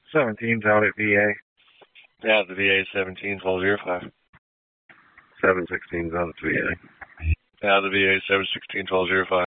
17's out at VA. Yeah, the VA 17-1205. 716's out at VA. Yeah, the VA 716-1205.